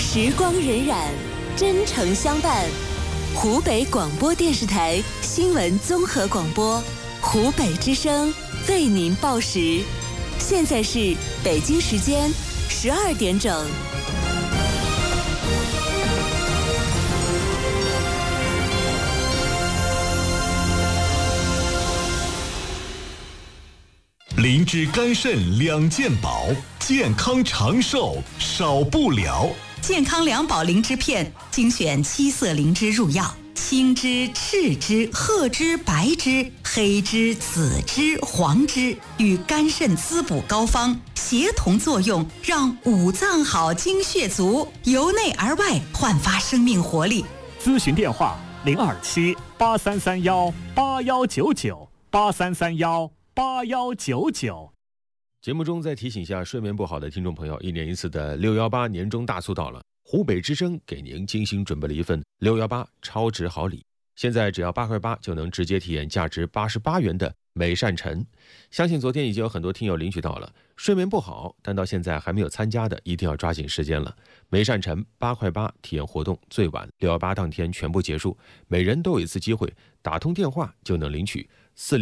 时光荏苒，真诚相伴。湖北广播电视台新闻综合广播，湖北之声为您报时。现在是北京时间12点整。 灵芝肝肾2件宝，健康长寿少不了。 健康2宝灵芝片精选7色灵芝入药，青芝、赤芝、褐芝、白芝、黑芝、紫芝、黄芝与肝肾滋补膏方协同作用，让五脏好、精血足，由内而外焕发生命活力。 咨询电话027-8331-8199，8331-8199。 节目中再提醒一下睡眠不好的听众朋友，1年1次的618年终大促到了，湖北之声给您精心准备了一份618超值好礼，现在只要8块8就能直接体验价值88元的美善晨。相信昨天已经有很多听友领取到了，睡眠不好但到现在还没有参加的，一定要抓紧时间了。美善晨8块8体验活动最晚618当天全部结束，每人都有一次机会，打通电话就能领取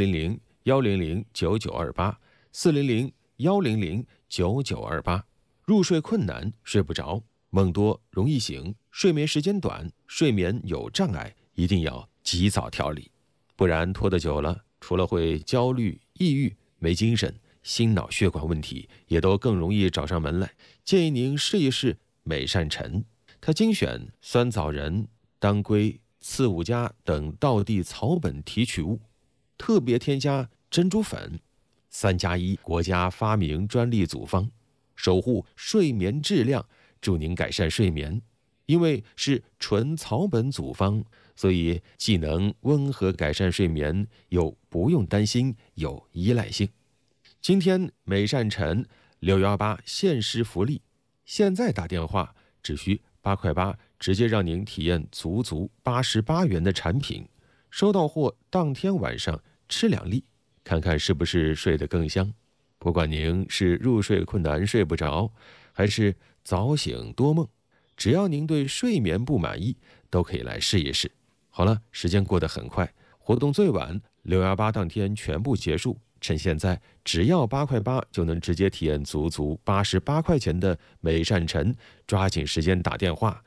400-100-9928，400-100-9928。入睡困难、睡不着、梦多、容易醒、睡眠时间短、睡眠有障碍，一定要及早调理，不然拖得久了，除了会焦虑、抑郁、没精神，心脑血管问题也都更容易找上门来。建议您试一试美善晨，它精选酸枣仁、当归、刺五加等道地草本提取物，特别添加珍珠粉，3+1国家发明专利组方，守护睡眠质量，助您改善睡眠。因为是纯草本组方，所以既能温和改善睡眠，又不用担心有依赖性。今天美善晨618限时福利，现在打电话只需8块8，直接让您体验足88元的产品，收到货当天晚上吃2粒，看看是不是睡得更香。不管您是入睡困难睡不着，还是早醒多梦，只要您对睡眠不满意，都可以来试一试。好了，时间过得很快，活动最晚618当天全部结束，趁现在只要8块8就能直接体验足88块钱的美善晨，抓紧时间打电话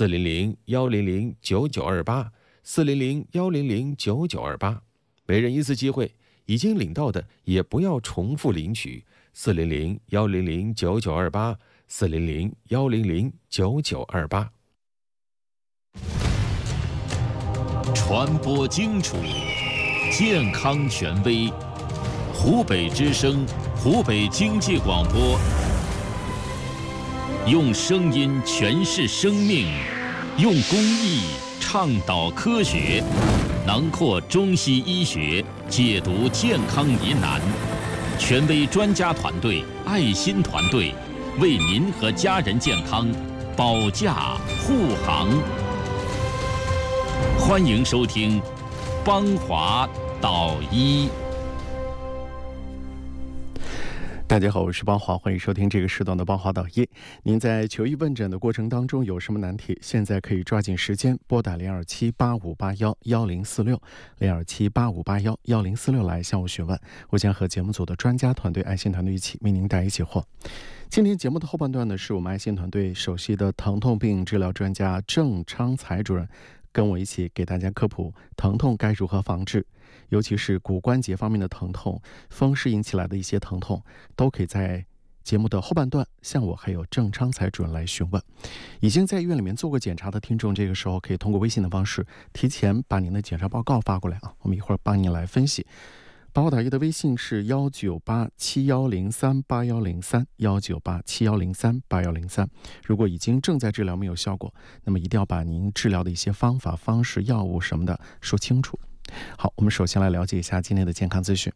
400-100-9928，400-100-9928，每人1次机会，已经领到的也不要重复领取，400-100-9928，400-100-9928。 传播精楚，健康权威，湖北之声，湖北经济广播，用声音诠释生命，用公益倡导科学，囊括中西医学，解读健康疑难，权威专家团队、爱心团队为您和家人健康保驾护航。欢迎收听邦华导医。 大家好，我是邦华，欢迎收听这个时段的邦华导医。您在求医问诊的过程当中有什么难题，现在可以抓紧时间拨打027-8581-1046，027-8581-1046来向我询问，我将和节目组的专家团队、爱心团队一起为您答疑解惑。今天节目的后半段呢，是我们爱心团队首席的疼痛病治疗专家郑昌才主任跟我一起给大家科普疼痛该如何防治，尤其是骨关节方面的疼痛、风湿引起来的一些疼痛，都可以在节目的后半段向我还有郑昌才主任来询问。已经在医院里面做过检查的听众，这个时候可以通过微信的方式提前把您的检查报告发过来啊，我们一会儿帮您来分析。帮我导医的微信是19871038103，19871038103。如果已经正在治疗没有效果，那么一定要把您治疗的一些方法、方式、药物什么的说清楚。好，我们首先来了解一下今天的健康资讯。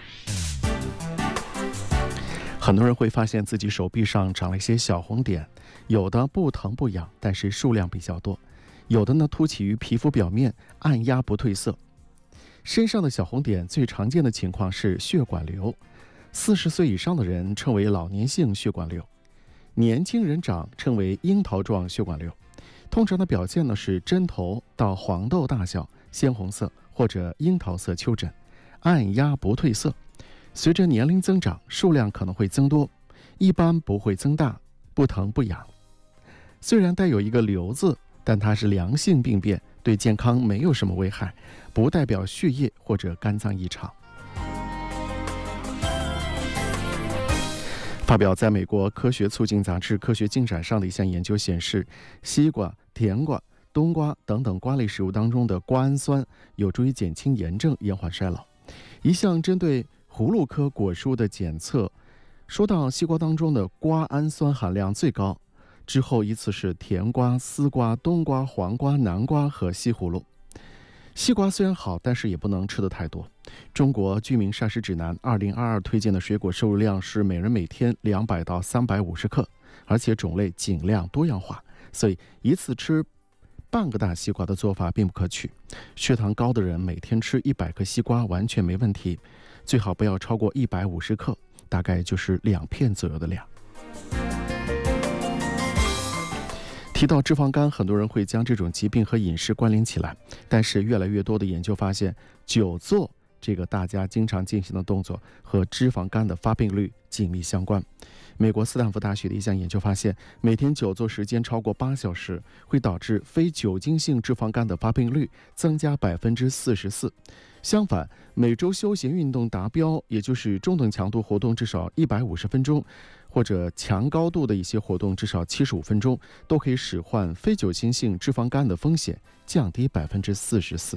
很多人会发现自己手臂上长了一些小红点，有的不疼不痒，但是数量比较多；有的呢凸起于皮肤表面，按压不褪色。身上的小红点最常见的情况是血管瘤，40岁以上的人称为老年性血管瘤。 年轻人长称为樱桃状血管瘤，通常的表现呢是针头到黄豆大小，鲜红色或者樱桃色丘疹，按压不褪色。随着年龄增长，数量可能会增多，一般不会增大，不疼不痒。虽然带有一个瘤字，但它是良性病变，对健康没有什么危害，不代表血液或者肝脏异常。发表在美国科学促进杂志《科学进展》上的一项研究显示，西瓜、甜瓜、冬瓜等等瓜类食物当中的瓜氨酸有助于减轻炎症、延缓衰老。一项针对葫芦科果蔬的检测说到，西瓜当中的瓜氨酸含量最高，之后依次是甜瓜、丝瓜、冬瓜、黄瓜、南瓜和西葫芦。西瓜虽然好，但是也不能吃得太多。中国居民膳食指南2022推荐的水果摄入量是每人每天200到350克，而且种类尽量多样化，所以一次吃半个大西瓜的做法并不可取。血糖高的人每天吃100克西瓜完全没问题，最好不要超过150克，大概就是2片左右的量。提到脂肪肝，很多人会将这种疾病和饮食关联起来，但是越来越多的研究发现，久坐这个大家经常进行的动作和脂肪肝的发病率紧密相关。美国斯坦福大学的一项研究发现，每天久坐时间超过8小时，会导致非酒精性脂肪肝的发病率增加44%。相反，每周休闲运动达标，也就是中等强度活动至少150分钟，或者强高度的一些活动至少75分钟，都可以使患非酒精性脂肪肝的风险降低44%。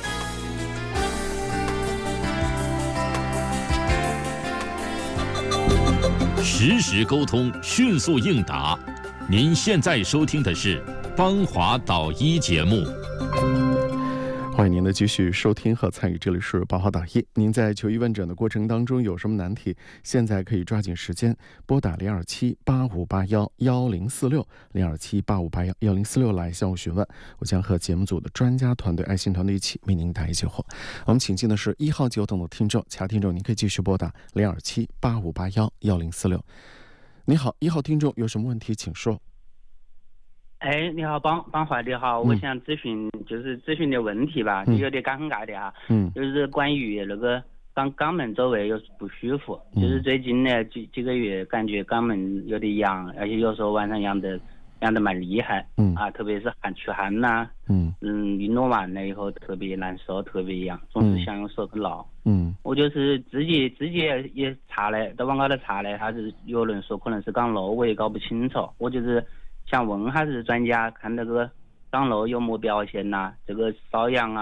实时沟通，迅速应答。您现在收听的是邦华导医节目。 欢迎您的继续收听和参与，这里是邦华导医。您在求医问诊的过程当中有什么难题，现在可以抓紧时间拨打02785811046，02785811046来向我询问，我将和节目组的专家团队、爱心团队一起为您答疑解惑。我们请进的是1号久等的听众，其他听众您可以继续拨打02785811046。你好，1号听众有什么问题请说。 哎，你好，邦华你好，我想咨询点问题吧，有点尴尬的哈，就是关于那个肛门周围有不舒服，就是最近呢几个月感觉肛门有点痒，而且有时候晚上痒得蛮厉害，特别是出汗呐，运动完了以后特别难受，特别痒，总是想用手去挠，我就是自己也查了，到网高头查了，他是有人说可能是肛瘘，我也搞不清楚，我就是想问下是专家看那个肛瘘有没表现呐，这个瘙痒啊